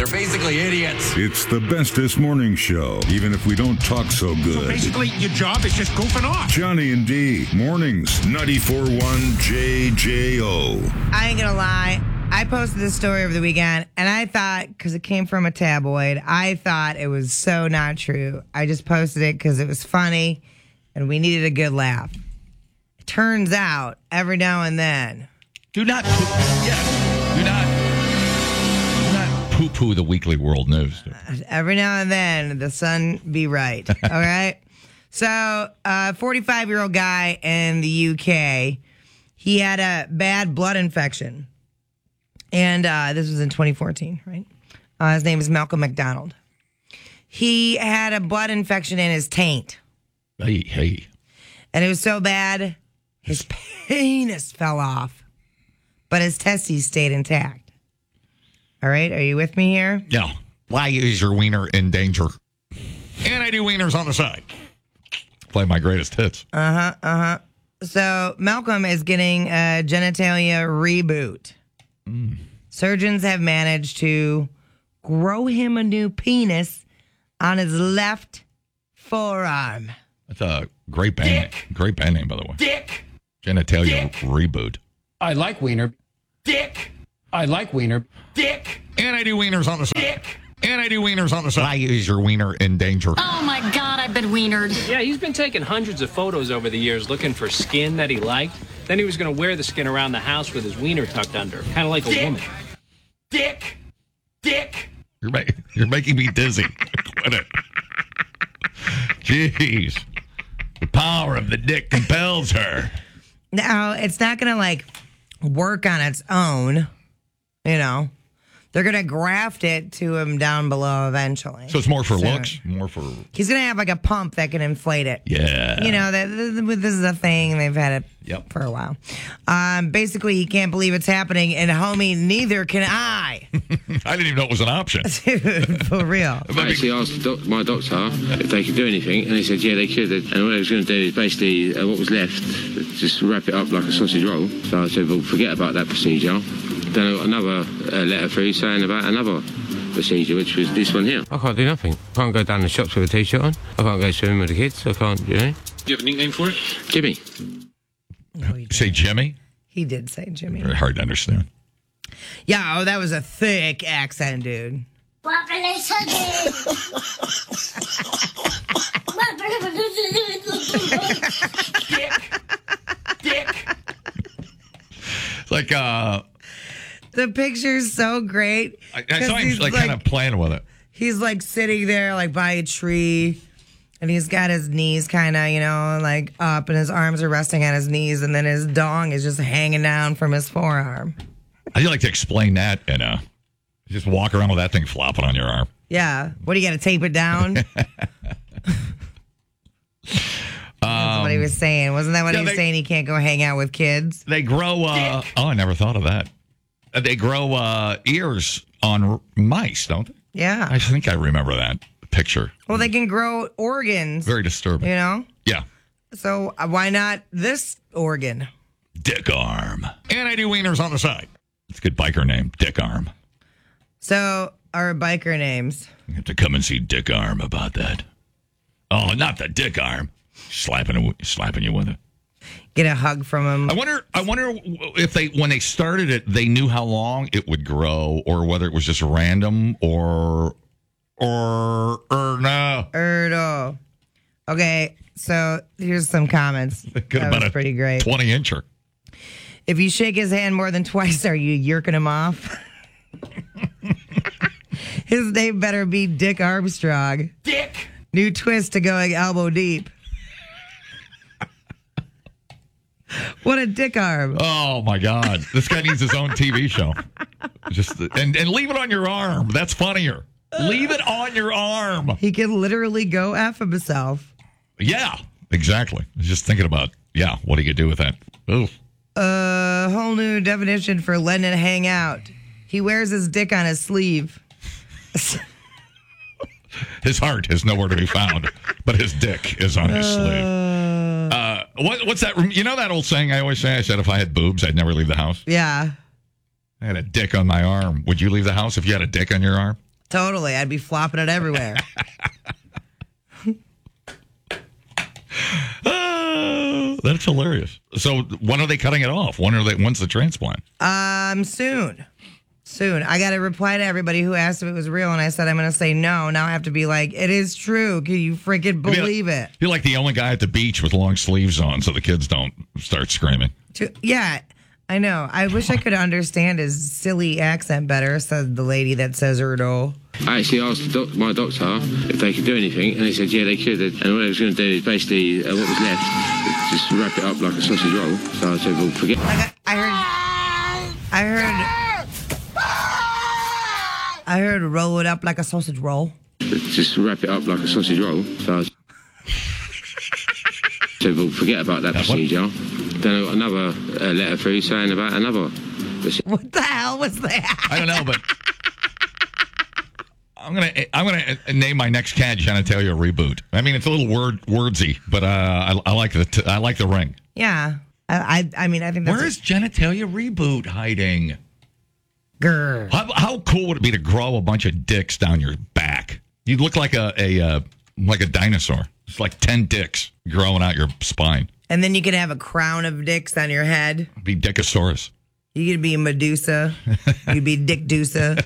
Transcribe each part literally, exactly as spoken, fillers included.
They're basically idiots. It's the bestest morning show, even if we don't talk so good. So basically, your job is just goofing off. Johnny and D, mornings, ninety-four point one J J O. I ain't gonna lie. I posted this story over the weekend, and I thought, because it came from a tabloid, I thought it was so not true. I just posted it because it was funny, and we needed a good laugh. It turns out, every now and then... Do not... Yes, do not... Poo-poo the Weekly World News. Every now and then, the sun be right. All right? So, a uh, forty-five-year-old guy in the U K, he had a bad blood infection. And uh, this was in twenty fourteen, right? Uh, his name is Malcolm McDonald. He had a blood infection in his taint. Hey, hey. And it was so bad, his penis fell off. But his testes stayed intact. All right, are you with me here? Yeah. Why is your wiener in danger? And I do wieners on the side. Play my greatest hits. Uh-huh, uh-huh. So Malcolm is getting a genitalia reboot. Mm. Surgeons have managed to grow him a new penis on his left forearm. That's a great band name. Great band name, by the way. Dick. Genitalia Dick. reboot. I like wiener. Dick. I like wiener. Dick. And I do wieners on the side. Dick. And I do wieners on the side. Why is your wiener in danger? Oh, my God, I've been wienered. Yeah, he's been taking hundreds of photos over the years looking for skin that he liked. Then he was going to wear the skin around the house with his wiener tucked under, kind of like a Dick. woman. Dick. Dick. You're, ma- you're making me dizzy. Quit it. Jeez. The power of the dick compels her. Now, it's not going to, like, work on its own. You know, they're going to graft it to him down below eventually. So it's more for So looks? More for... He's going to have like a pump that can inflate it. Yeah. You know, that this is a thing. They've had it Yep. for a while. Um, basically, he can't believe it's happening. And homie, neither can I. I didn't even know it was an option. Dude, for real. I actually asked doc- my doctor if they could do anything, and he said, yeah, they could. And what I was going to do is basically, uh, what was left, just wrap it up like a sausage roll. So I said, well, forget about that procedure. Then I got another uh, letter through saying about another procedure, which was this one here. I can't do nothing. I can't go down the shops with a T-shirt on. I can't go swimming with the kids. I can't, you know. Do you have a nickname for it? Jimmy. No, he Say didn't. Jimmy? He did say Jimmy. Very hard to understand. Yeah, oh, that was a thick accent, dude. Dick. Dick. It's like, uh... The picture's so great. I, I 'cause saw him he's like, kind of playing with it. He's like sitting there like by a tree, and he's got his knees kind of, you know, like up, and his arms are resting on his knees, and then his dong is just hanging down from his forearm. I'd like to explain that and uh, just walk around with that thing flopping on your arm. Yeah. What do you got to tape it down? That's what he was saying. Wasn't that what yeah, he was they- saying? He can't go hang out with kids. They grow, uh, oh, I never thought of that. Uh, They grow uh, ears on r- mice, don't they? Yeah. I think I remember that picture. Well, they can grow organs. Very disturbing. You know? Yeah. So uh, why not this organ? Dick Arm. And I do wieners on the side. It's a good biker name, Dick Arm. So our biker names. You have to come and see Dick Arm about that. Oh, not the Dick Arm. Slapping, slapping you with it. Get a hug from him. I wonder. I wonder if they, when they started it, they knew how long it would grow, or whether it was just random, or, or, or no. Erdo. Okay, so here's some comments. Good That about was a pretty great. twenty incher. If you shake his hand more than twice, are you yerking him off? His name better be Dick Armstrong. Dick. New twist to going elbow deep. What a dick arm. Oh my God! This guy needs his own T V show. Just and and leave it on your arm. That's funnier. Leave it on your arm. He can literally go F himself. Yeah, exactly. I was just thinking about yeah, what he could do with that. Ooh. A whole new definition for letting it hang out. He wears his dick on his sleeve. His heart is nowhere to be found, but his dick is on his sleeve. Uh, what, what's that? You know that old saying I always say? I said if I had boobs, I'd never leave the house. Yeah. I had a dick on my arm. Would you leave the house if you had a dick on your arm? Totally. I'd be flopping it everywhere. Oh, that's hilarious. So when are they cutting it off? When are they? When's the transplant? Um, soon. Soon. I got to reply to everybody who asked if it was real, and I said I'm going to say no. Now I have to be like, it is true. Can you freaking believe like, it? You're like the only guy at the beach with long sleeves on, so the kids don't start screaming. To, yeah, I know. I wish I could understand his silly accent better, said the lady that says Erdo. I actually asked the doc- my doctor if they could do anything, and they said, yeah, they could. And what they was going to do is basically, uh, what was left, just wrap it up like a sausage roll. So I said, well, forget. Like I, I heard, I heard, I heard roll it up like a sausage roll. Just wrap it up like a sausage roll. So I said, well, forget about that procedure. Then I got another uh, letter through saying about another. What the hell was that? I don't know, but I'm gonna I'm gonna name my next cat Genitalia Reboot. I mean, it's a little word wordsy, but uh, I, I like the t- I like the ring. Yeah, I I, I mean, I think that's Where is Genitalia Reboot hiding? Grr. How, how cool would it be to grow a bunch of dicks down your back? You'd look like a a uh, like a dinosaur. It's like ten dicks growing out your spine. And then you could have a crown of dicks on your head. Be Dickosaurus. You could be Medusa. You'd be Dick Dusa.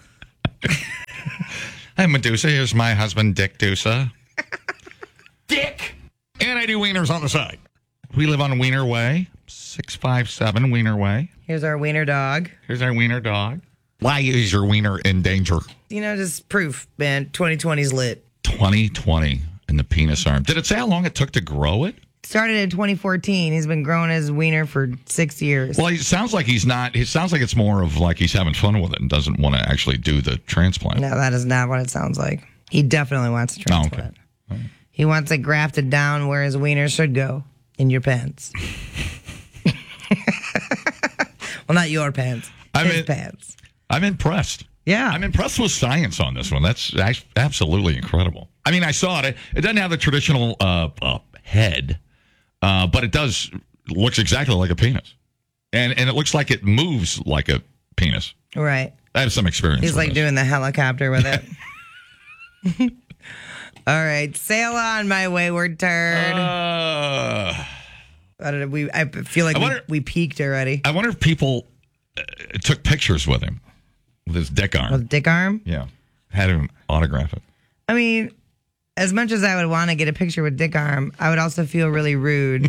Hi, Medusa. Here's my husband, Dick Dusa. Dick! And I do wieners on the side. We live on Wiener Way, six five seven Wiener Way. Here's our wiener dog. Here's our wiener dog. Why is your wiener in danger? You know, just proof, man. twenty twenty's lit. twenty twenty in the penis arm. Did it say how long it took to grow it? Started in twenty fourteen. He's been growing his wiener for six years. Well, it sounds like he's not. It sounds like it's more of like he's having fun with it and doesn't want to actually do the transplant. No, that is not what it sounds like. He definitely wants to transplant. Oh, okay. He wants it grafted down where his wiener should go, in your pants. Well, not your pants. I'm his in- pants. I'm impressed. Yeah. I'm impressed with science on this one. That's act- absolutely incredible. I mean, I saw it. It doesn't have the traditional uh, uh, head, uh, but it does looks exactly like a penis, and and it looks like it moves like a penis. Right. I have some experience. He's with like this. doing the helicopter with it. All right, sail on, my wayward turd. Uh, I don't know. We I feel like I we, wonder- we peaked already. I wonder if people uh, took pictures with him with his dick arm. With dick arm. Yeah, had him autograph it. I mean, as much as I would want to get a picture with dick arm, I would also feel really rude.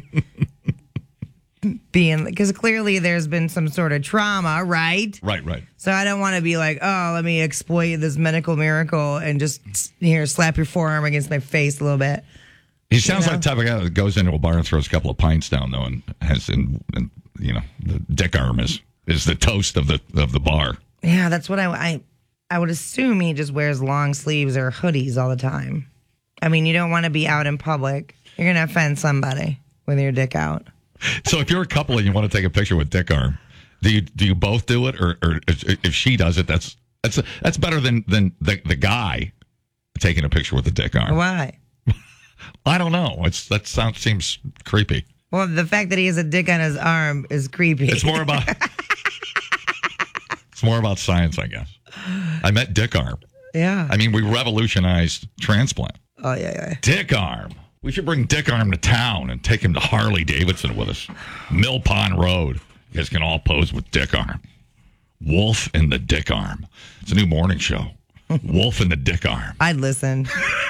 Being because clearly there's been some sort of trauma, right? Right, right. So I don't want to be like, oh, let me exploit this medical miracle and just here slap your forearm against my face a little bit. He sounds You know? like the type of guy that goes into a bar and throws a couple of pints down, though, and has, and, and you know, the dick arm is is the toast of the of the bar. Yeah, that's what I, I I would assume he just wears long sleeves or hoodies all the time. I mean, you don't want to be out in public. You're going to offend somebody with your dick out. So if you're a couple and you want to take a picture with dick arm, do you do you both do it, or, or if she does it, that's that's that's better than than the the guy taking a picture with the dick arm? Why? I don't know. It's that sounds seems creepy. Well, the fact that he has a dick on his arm is creepy. It's more about it's more about science, I guess. I met dick arm. Yeah. I mean, we revolutionized transplant. Oh, yeah, yeah. Dick arm. We should bring Dick Arm to town and take him to Harley Davidson with us. Mill Pond Road. You guys can all pose with Dick Arm. Wolf and the Dick Arm. It's a new morning show. Wolf and the Dick Arm. I'd listen.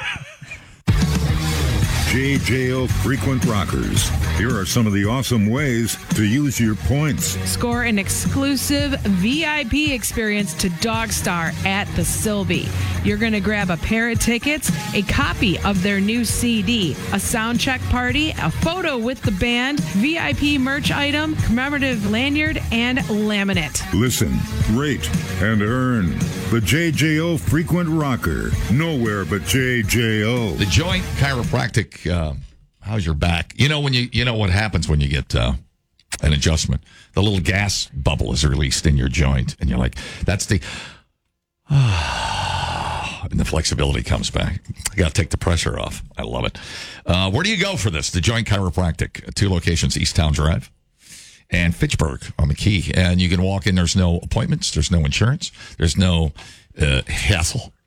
J J O Frequent Rockers. Here are some of the awesome ways to use your points. Score an exclusive V I P experience to Dogstar at the Sylvie. You're going to grab a pair of tickets, a copy of their new C D, a sound check party, a photo with the band, V I P merch item, commemorative lanyard, and laminate. Listen, rate, and earn. The J J O Frequent Rocker. Nowhere but J J O. The Joint Chiropractic. Uh, how's your back? You know when you you know what happens when you get uh, an adjustment. The little gas bubble is released in your joint, and you're like, that's the. And the flexibility comes back. You got to take the pressure off. I love it. Uh, where do you go for this? The Joint Chiropractic, two locations, East Town Drive and Fitchburg on McKee. And you can walk in. There's no appointments. There's no insurance. There's no uh, hassle.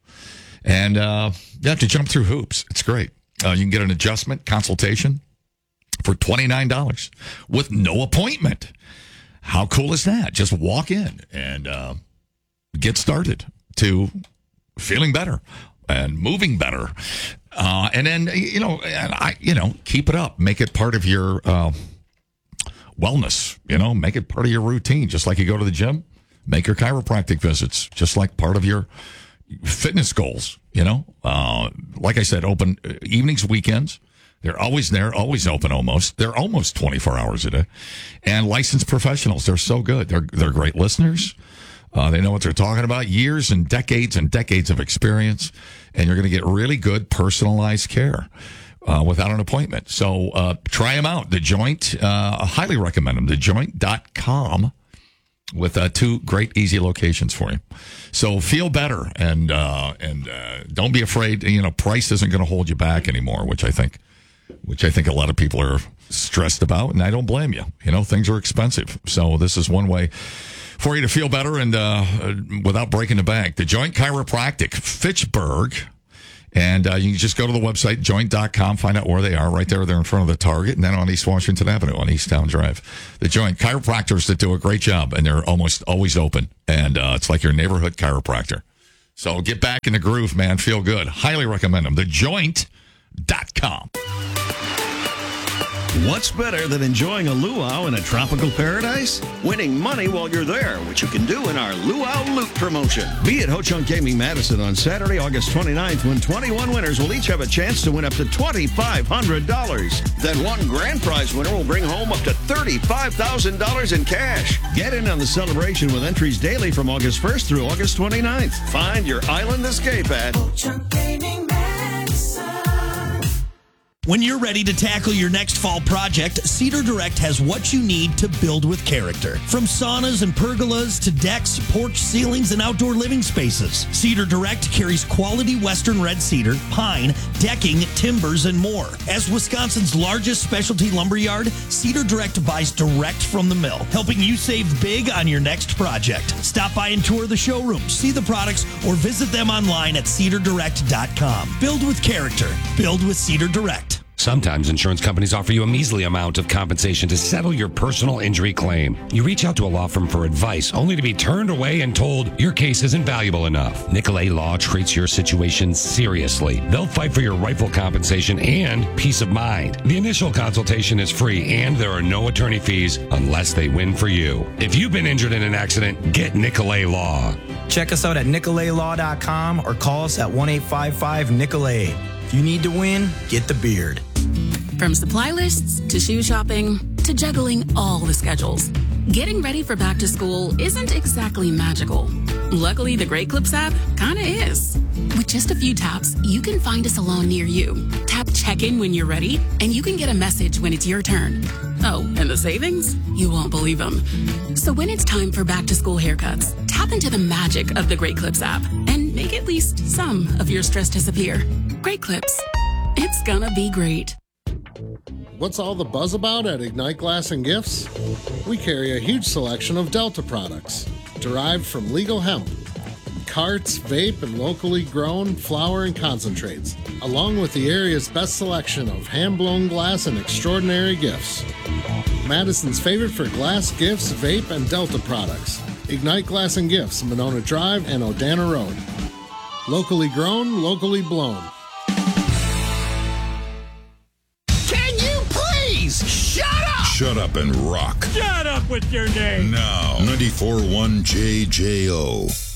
And uh, you have to jump through hoops. It's great. Uh, you can get an adjustment consultation for twenty-nine dollars with no appointment. How cool is that? Just walk in and uh, get started to feeling better and moving better. Uh, and then, you know, and I, you know, keep it up. Make it part of your uh, wellness, you know, make it part of your routine. Just like you go to the gym, make your chiropractic visits just like part of your fitness goals, you know. Uh, like I said, open evenings, weekends. They're always there, always open almost. They're almost twenty-four hours a day. And licensed professionals, they're so good. They're they're great listeners. Uh, they know what they're talking about. Years and decades and decades of experience. And you're going to get really good personalized care uh, without an appointment. So uh, try them out. The Joint, uh, I highly recommend them. the joint dot com with uh, two great, easy locations for you. So feel better and uh, and uh, don't be afraid. You know, price isn't going to hold you back anymore, which I think which I think a lot of people are stressed about, and I don't blame you. You know, things are expensive. So this is one way for you to feel better and uh, without breaking the bank. The Joint Chiropractic, Fitchburg. And uh, you can just go to the website, joint dot com, find out where they are. Right there, they're in front of the Target, and then on East Washington Avenue on Easttown Drive. The Joint Chiropractors that do a great job, and they're almost always open. And uh, it's like your neighborhood chiropractor. So get back in the groove, man. Feel good. Highly recommend them. the joint dot com. What's better than enjoying a luau in a tropical paradise? Winning money while you're there, which you can do in our Luau Loot promotion. Be at Ho Chunk Gaming Madison on Saturday, August twenty-ninth, when twenty-one winners will each have a chance to win up to twenty-five hundred dollars. Then one grand prize winner will bring home up to thirty-five thousand dollars in cash. Get in on the celebration with entries daily from August first through August twenty-ninth. Find your island escape at Ho Chunk Gaming Madison. When you're ready to tackle your next fall project, Cedar Direct has what you need to build with character. From saunas and pergolas to decks, porch ceilings, and outdoor living spaces, Cedar Direct carries quality Western red cedar, pine, decking, timbers, and more. As Wisconsin's largest specialty lumber yard, Cedar Direct buys direct from the mill, helping you save big on your next project. Stop by and tour the showroom, see the products, or visit them online at cedar direct dot com. Build with character. Build with Cedar Direct. Sometimes insurance companies offer you a measly amount of compensation to settle your personal injury claim. You reach out to a law firm for advice, only to be turned away and told your case isn't valuable enough. Nicolay Law treats your situation seriously. They'll fight for your rightful compensation and peace of mind. The initial consultation is free, and there are no attorney fees unless they win for you. If you've been injured in an accident, get Nicolay Law. Check us out at nicolay law dot com or call us at one eight five five Nicolay. If you need to win, get the beard. From supply lists to shoe shopping to juggling all the schedules, getting ready for back to school isn't exactly magical. Luckily, the Great Clips app kinda is. With just a few taps, you can find a salon near you. Tap check-in when you're ready, and you can get a message when it's your turn. Oh, and the savings? You won't believe them. So when it's time for back to school haircuts, tap into the magic of the Great Clips app and make at least some of your stress disappear. Great Clips. It's gonna be great. What's all the buzz about at Ignite Glass and Gifts? We carry a huge selection of Delta products, derived from legal hemp, carts, vape, and locally grown flower and concentrates, along with the area's best selection of hand-blown glass and extraordinary gifts. Madison's favorite for glass, gifts, vape, and Delta products. Ignite Glass and Gifts, Monona Drive and Odana Road. Locally grown, locally blown. Shut up! Shut up and rock. Shut up with your name! Now, ninety-four point one J J O.